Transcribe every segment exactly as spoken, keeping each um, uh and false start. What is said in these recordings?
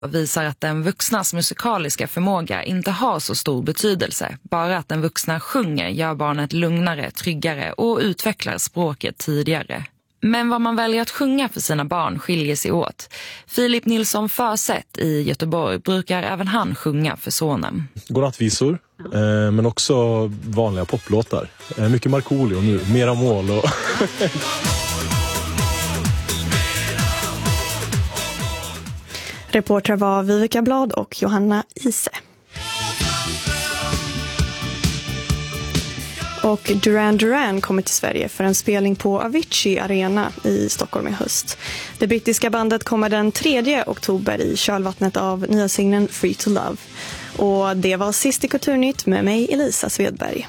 visar att den vuxnas musikaliska förmåga inte har så stor betydelse. Bara att den vuxna sjunger gör barnet lugnare, tryggare och utvecklar språket tidigare. Men vad man väljer att sjunga för sina barn skiljer sig åt. Filip Nilsson Försett i Göteborg brukar även han sjunga för sonen. Godnattvisor, eh, men också vanliga poplåtar. Eh, mycket Markoolio nu, mera mål och... Reporter var Vivica Blad och Johanna Ise. Och Duran Duran kommer till Sverige för en spelning på Avicii Arena i Stockholm i höst. Det brittiska bandet kommer den tredje oktober i kölvattnet av nya singeln Free to Love. Och det var sist i Kulturnytt med mig, Elisa Svedberg.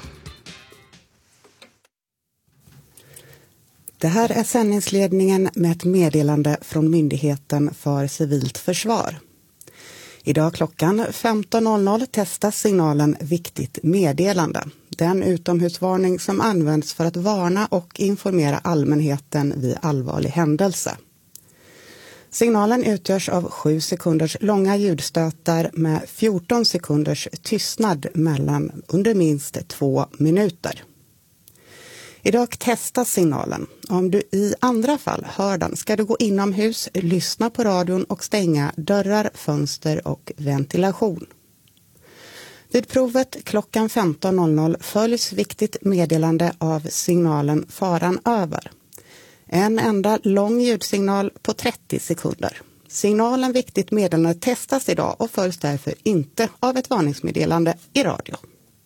Det här är sändningsledningen med ett meddelande från Myndigheten för civilt försvar. Idag klockan femton noll noll testas signalen Viktigt meddelande. Den utomhusvarning som används för att varna och informera allmänheten vid allvarlig händelse. Signalen utgörs av sju sekunders långa ljudstötar med fjorton sekunders tystnad mellan under minst två minuter. Idag testas signalen. Om du i andra fall hör den ska du gå inomhus, lyssna på radion och stänga dörrar, fönster och ventilation. Vid provet klockan femton noll noll följs Viktigt meddelande av signalen Faran över. En enda lång ljudsignal på trettio sekunder. Signalen Viktigt meddelande testas idag och följs därför inte av ett varningsmeddelande i radio.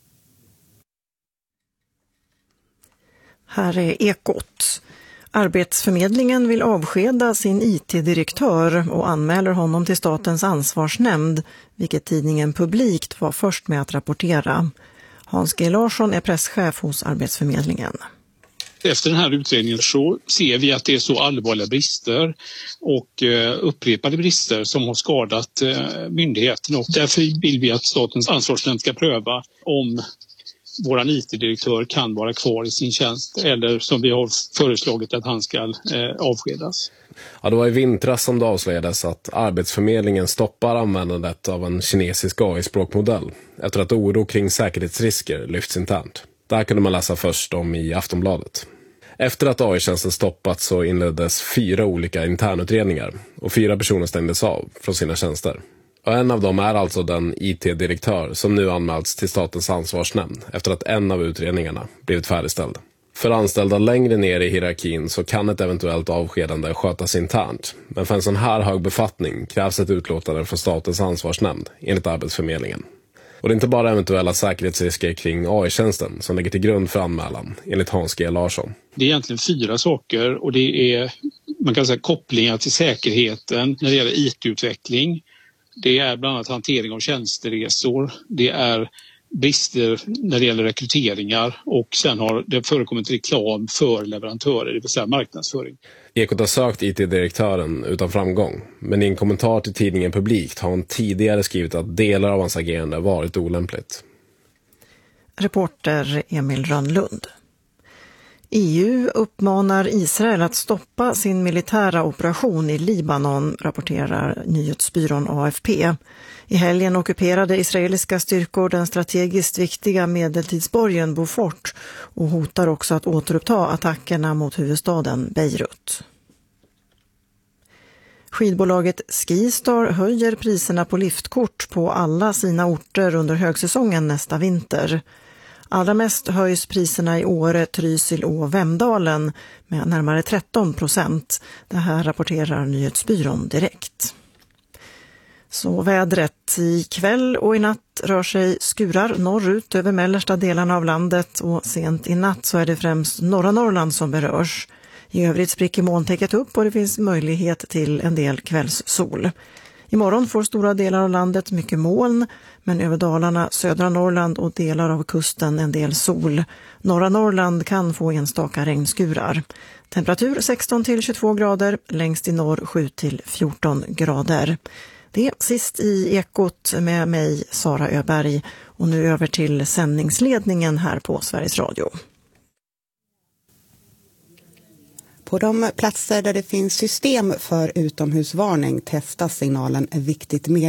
Här är Ekot. Arbetsförmedlingen vill avskeda sin I T-direktör och anmäler honom till Statens ansvarsnämnd, vilket tidningen Publikt var först med att rapportera. Hans G. Larsson är presschef hos Arbetsförmedlingen. Efter den här utredningen så ser vi att det är så allvarliga brister och upprepade brister som har skadat myndigheten. Och därför vill vi att Statens ansvarsnämnd ska pröva om våran I T-direktör kan vara kvar i sin tjänst eller som vi har föreslagit att han ska eh, avskedas. Ja, det var i vintras som det avslöjades att Arbetsförmedlingen stoppar användandet av en kinesisk A I-språkmodell efter att oro kring säkerhetsrisker lyfts internt. Det här kunde man läsa först om i Aftonbladet. Efter att A I-tjänsten stoppats så inleddes fyra olika internutredningar och fyra personer stängdes av från sina tjänster. Och en av dem är alltså den I T-direktör som nu anmälts till Statens ansvarsnämnd efter att en av utredningarna blivit färdigställd. För anställda längre ner i hierarkin så kan ett eventuellt avskedande skötas internt. Men för en sån här hög befattning krävs ett utlåtande från Statens ansvarsnämnd enligt Arbetsförmedlingen. Och det är inte bara eventuella säkerhetsrisker kring A I-tjänsten som ligger till grund för anmälan, enligt Hans G. Larsson. Det är egentligen fyra saker och det är, man kan säga, kopplingar till säkerheten när det gäller I T-utveckling. Det är bland annat hantering av tjänsteresor, det är brister när det gäller rekryteringar och sen har det förekommit reklam för leverantörer, det vill säga marknadsföring. Ekot har sökt I T-direktören utan framgång, men i en kommentar till tidningen Publikt har hon tidigare skrivit att delar av hans agerande varit olämpligt. Reporter Emil Rönnlund. E U uppmanar Israel att stoppa sin militära operation i Libanon, rapporterar nyhetsbyrån A F P. I helgen ockuperade israeliska styrkor den strategiskt viktiga medeltidsborgen Beaufort och hotar också att återuppta attackerna mot huvudstaden Beirut. Skidbolaget Skistar höjer priserna på liftkort på alla sina orter under högsäsongen nästa vinter. Allra mest höjs priserna i Åre, Trysil och Vemdalen med närmare tretton procent. Det här rapporterar nyhetsbyrån direkt. Så vädret. I kväll och i natt rör sig skurar norrut över mellersta delarna av landet och sent i natt så är det främst norra Norrland som berörs. I övrigt spricker molntäcket upp och det finns möjlighet till en del kvällssol. Imorgon får stora delar av landet mycket moln, men över Dalarna, södra Norrland och delar av kusten en del sol. Norra Norrland kan få enstaka regnskurar. Temperatur sexton till tjugotvå grader, längst i norr sju till fjorton grader. Det är sist i Ekot med mig, Sara Öberg, och nu över till sändningsledningen här på Sveriges Radio. På de platser där det finns system för utomhusvarning testas signalen viktigt med